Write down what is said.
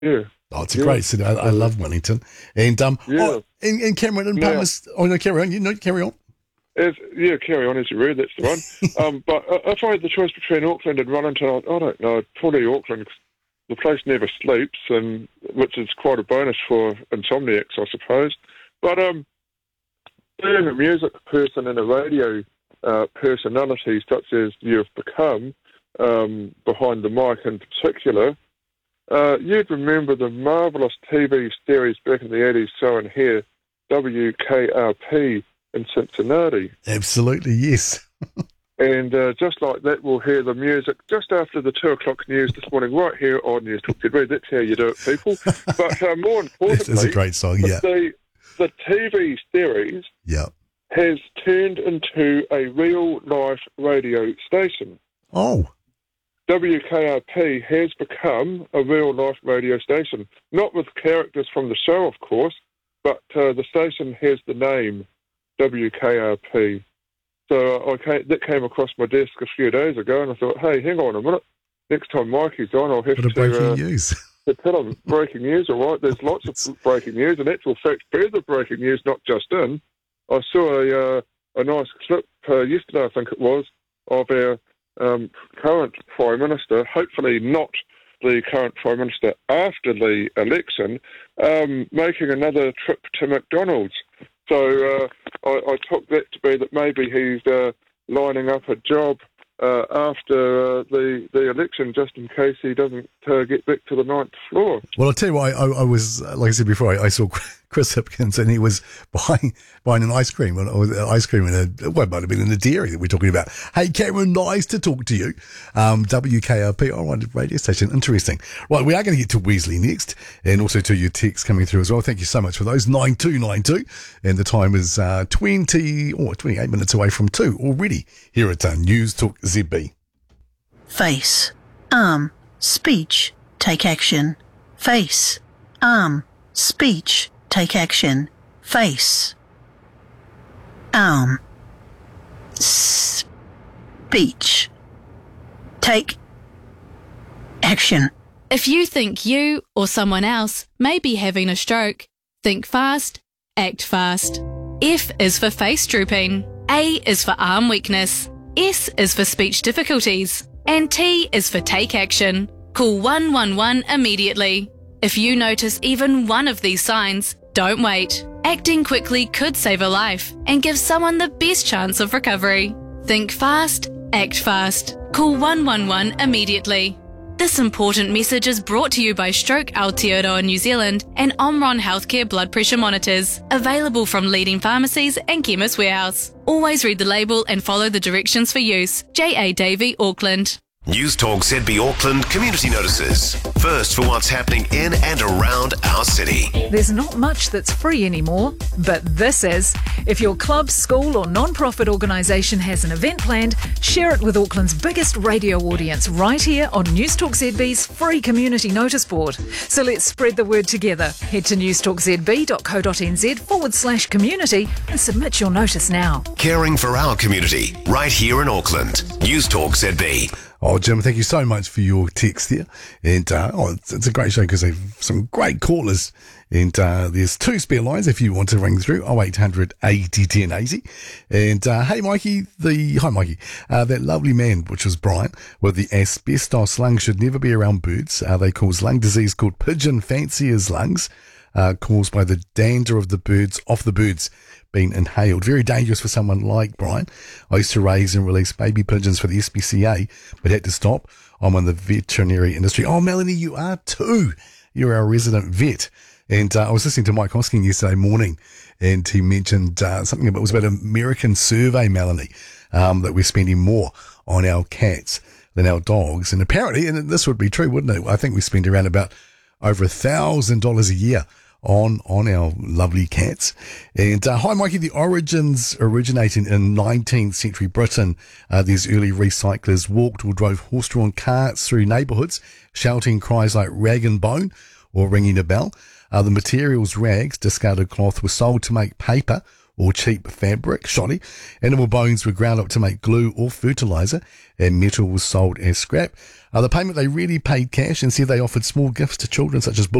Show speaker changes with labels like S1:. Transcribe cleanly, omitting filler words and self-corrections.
S1: Yeah.
S2: Oh, it's a
S1: Yeah.
S2: great city. I love Wellington. And
S1: Yeah.
S2: and Cameron and
S1: Now,
S2: Palmer's. Oh no, carry on. You know, carry on.
S1: carry on as you read, that's the one. But if I had the choice between Auckland and Wellington, I don't know, probably Auckland. The place never sleeps, and which is quite a bonus for insomniacs, I suppose. But being a music person and a radio personality such as you've become, behind the mic in particular, you'd remember the marvellous TV series back in the 80s, So and Here, WKRP in Cincinnati.
S2: Absolutely, yes.
S1: And just like that, we'll hear the music just after the 2 o'clock news this morning, right here on News Talk ZB. That's how you do it, people. But more importantly,
S2: It's a great song, yeah.
S1: The TV series has turned into a real-life radio station.
S2: Oh.
S1: WKRP has become a real-life radio station. Not with characters from the show, of course, but the station has the name WKRP. So that came across my desk a few days ago, and I thought, hey, hang on a minute. Next time Mikey's on, I'll have to
S2: breaking news.
S1: to tell him breaking news, all right? There's lots of breaking news. In actual fact, further breaking news, not just in. I saw a nice clip yesterday, I think it was, of our current Prime Minister, hopefully not the current Prime Minister after the election, making another trip to McDonald's. So I took that to be that maybe he's lining up a job after the election, just in case he doesn't get back to the 9th floor.
S2: Well, I'll tell you what, I was, like I said before, I saw Chris Hipkins, and he was buying an ice cream, ice cream in it might have been in the dairy that we're talking about. Hey, Cameron, nice to talk to you. WKRP, all right, radio station, interesting. Right, we are going to get to Wesley next, and also to your texts coming through as well. Thank you so much for those, 9292, and the time is 28 minutes away from 2 already here at News Talk ZB.
S3: Face, arm, speech, take action. Face, arm, speech, take action. Face, arm, speech, take action.
S4: If you think you or someone else may be having a stroke, think fast, act fast. F is for face drooping. A is for arm weakness. S is for speech difficulties. And T is for take action. Call 111 immediately. If you notice even one of these signs, don't wait. Acting quickly could save a life and give someone the best chance of recovery. Think fast, act fast. Call 111 immediately. This important message is brought to you by Stroke Aotearoa New Zealand and Omron Healthcare blood pressure monitors, available from leading pharmacies and Chemist Warehouse. Always read the label and follow the directions for use. J.A. Davey, Auckland.
S5: News Talk ZB Auckland community notices. First for what's happening in and around our city.
S6: There's not much that's free anymore, but this is. If your club, school or non-profit organisation has an event planned, share it with Auckland's biggest radio audience right here on News Talk ZB's free community notice board. So let's spread the word together. Head to newstalkzb.co.nz/community and submit your notice now.
S5: Caring for our community right here in Auckland. News Talk ZB.
S2: Oh, Jim, thank you so much for your text there. And it's a great show because they've some great callers. And there's 2 spare lines if you want to ring through, 0800 80 10 80. And hey, Mikey, hi, Mikey. That lovely man, which was Brian, with the asbestos lungs should never be around birds. They cause lung disease called pigeon fancier's lungs, caused by the dander of the birds, off the birds being inhaled. Very dangerous for someone like Brian. I used to raise and release baby pigeons for the SPCA, but had to stop. I'm in the veterinary industry. Oh, Melanie, you are too. You're our resident vet. And I was listening to Mike Hosking yesterday morning, and he mentioned something about, it was about an American survey, Melanie, that we're spending more on our cats than our dogs. And apparently, and this would be true, wouldn't it? I think we spend around about over $1,000 a year on our lovely cats. And hi, Mikey. The origins originating in 19th century Britain. These early recyclers walked or drove horse-drawn carts through neighbourhoods, shouting cries like rag and bone or ringing a bell. The materials, rags, discarded cloth, were sold to make paper or cheap fabric, shoddy. Animal bones were ground up to make glue or fertiliser, and metal was sold as scrap. The payment, they really paid cash and said they offered small gifts to children such as